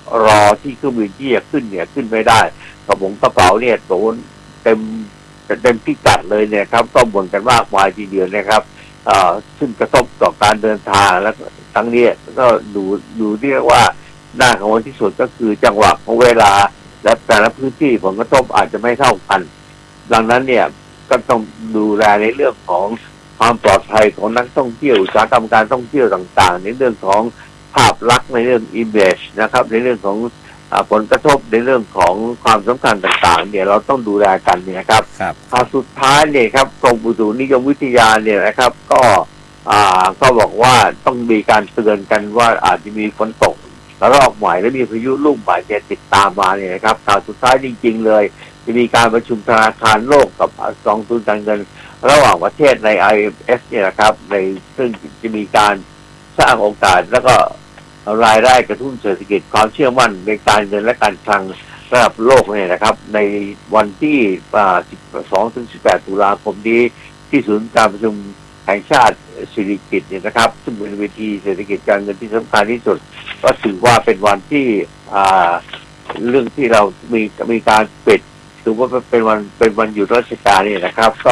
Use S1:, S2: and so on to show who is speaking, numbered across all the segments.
S1: รอที่เครื่องบินที่จะขึ้นเนี่ยขึ้นไม่ได้กระเป๋าเนี่ยโดนเต็มพิกัดเลยเนี่ยครับก็บ่นกันมากมายทีเดียวนะครับซึ่งกระทบต่อการเดินทางแล้วทั้งนี้ก็ดูเรียกว่าน่ากังวลที่สุดก็คือจังหวะของเวลาและแต่ละพื้นที่ผลกระทบอาจจะไม่เท่ากันดังนั้นเนี่ยก็ต้องดูแลในเรื่องของความปลอดภัยของนักท่องเที่ยวอุตสาหกรรมการท่องเที่ยวต่างๆในเรื่องของภาพลักษณ์ในเรื่อง image นะครับในเรื่องของผลกระทบในเรื่องของความสำคัญต่างๆเนี่ยเราต้องดูแลกันเนี่ยครับสุดท้ายเนี่ยครับกรมอุตุนิยมวิทยาเนี่ยนะครับก็บอกว่าต้องมีการเตือนกันว่าอาจจะมีฝนตกแล้วรอบใหม่และมีพายุลูกใหม่จะติดตามมาเนี่ยนะครับข่าวสุดท้ายจริงๆเลยจะมีการประชุมธนาคารโลกกับกองทุนการเงินระหว่างประเทศใน IMF เนี่ยนะครับในซึ่งจะมีการสร้างโอกาสแล้วก็รายได้กระตุ้นเศรษฐกิจความเชื่อมั่นในการเงินและการคลังระดับโลกเนี่ยนะครับในวันที่12-18 ตุลาคมนี้ที่ศูนย์การประชุมแห่งชาติสิริกิติ์เนี่ยนะครับซึ่งเป็นเวทีเศรษฐกิจการเงินที่สำคัญที่สุดก็ถือว่าเป็นวันที่เรื่องที่เรามีการปิดถือว่าเป็นวันหยุดราชการเนี่ยนะครับก็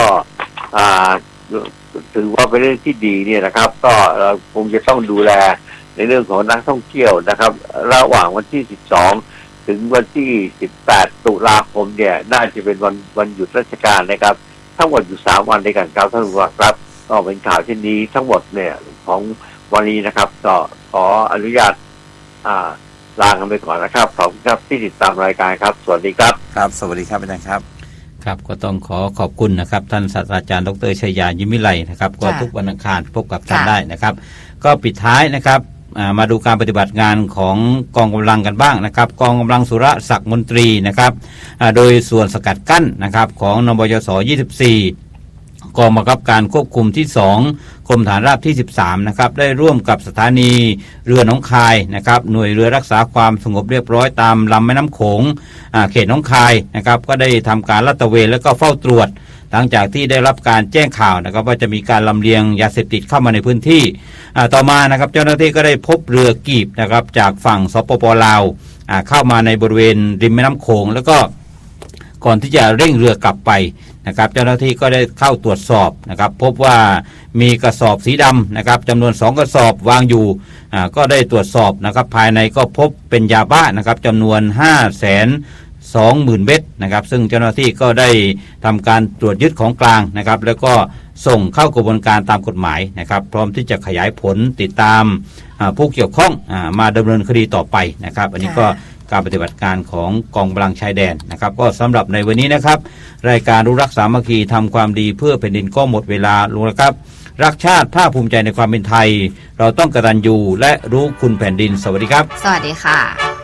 S1: ถือว่าเป็นเรื่องที่ดีเนี่ยนะครับก็เราคงจะต้องดูแลในเรื่องของนักท่องเที่ยวนะครับระหว่างวันที่12ถึงวันที่18ตุลาคมเนี่ยน่าจะเป็นวันหยุดราชการนะครับทั้งหมดอยู่3วันในการครับท่านผู้ว่าครับก็เป็นข่าวเช่นนี้ทั้งหมดเนี่ยของวันนี้นะครับก็ขออนุญาตลากันไปก่อนนะครับขอบคุณครับที่ติดตามรายการครับสวัสดีครับ
S2: ครับสวัสดีครับอาจารย์ครับ
S3: ครับก็ต้องขอบคุณนะครับท่านศาสตราจารย์ดร.ชัยยา ยิ้มวิไลนะครับก็ทุกวันอังคารพบกับท่านได้นะครับก็ปิดท้ายนะครับมาดูการปฏิบัติงานของกองกำลังกันบ้างนะครับกองกำลังสุรศักดิ์มนตรีนะครับโดยส่วนสกัดกั้นนะครับของนบยศ24กองบังคับการควบคุมที่2กรมฐานราบที่13นะครับได้ร่วมกับสถานีเรือหนองคายนะครับหน่วยเรือรักษาความสงบเรียบร้อยตามลำแม่น้ำโขงเขตหนองคายนะครับก็ได้ทำการลาดตระเวนและก็เฝ้าตรวจหลังจากที่ได้รับการแจ้งข่าวนะครับว่าจะมีการลำเลียงยาเสพติดเข้ามาในพื้นที่ต่อมานะครับเจ้าหน้าที่ก็ได้พบเรือกีบนะครับจากฝั่งสปป.ลาวเข้ามาในบริเวณริมแม่น้ำโขงแล้วก็ก่อนที่จะเร่งเรือกลับไปนะครับเจ้าหน้าที่ก็ได้เข้าตรวจสอบนะครับพบว่ามีกระสอบสีดำนะครับจำนวน2กระสอบวางอยู่ก็ได้ตรวจสอบนะครับภายในก็พบเป็นยาบ้านะครับจำนวน 520,000 เม็ดนะครับซึ่งเจ้าหน้าที่ก็ได้ทำการตรวจยึดของกลางนะครับแล้วก็ส่งเข้ากระบวนการตามกฎหมายนะครับพร้อมที่จะขยายผลติดตามผู้เกี่ยวข้องมาดำเนินคดีต่อไปนะครับอันนี้ก็การปฏิบัติการของกองกำลังชายแดนนะครับก็สำหรับในวันนี้นะครับรายการรู้รักสามัคคีทำความดีเพื่อแผ่นดินก็หมดเวลาลงแล้วครับรักชาติภาคภูมิใจในความเป็นไทยเราต้องกตัญญูและรู้คุณแผ่นดินสวัสดีครับ
S4: สวัสดีค่ะ